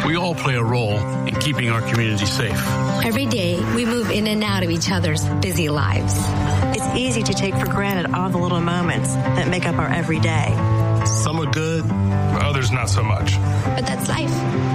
We all play a role in keeping our community safe. Every day, we move in and out of each other's busy lives. It's easy to take for granted all the little moments that make up our everyday. Some are good, others not so much. But that's life.